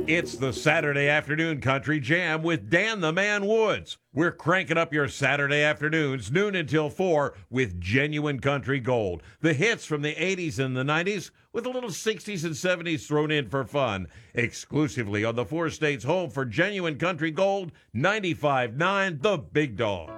It's the Saturday Afternoon Country Jam with Dan the Man Woods. We're cranking up your Saturday afternoons, noon until 4, with genuine country gold. The hits from the 80s and the 90s, with a little 60s and 70s thrown in for fun. Exclusively on the four states home for genuine country gold, 95.9 The Big Dog.